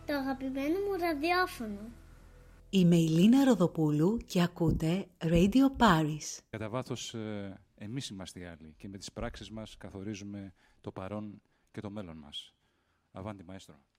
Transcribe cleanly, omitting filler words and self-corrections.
το αγαπημένο μου ραδιόφωνο. Είμαι η Λίνα Ροδοπούλου και ακούτε Radio Paris. Κατά βάθος, εμείς είμαστε οι άλλοι και με τις πράξεις μας καθορίζουμε το παρόν και το μέλλον μας. Avanti, maestro.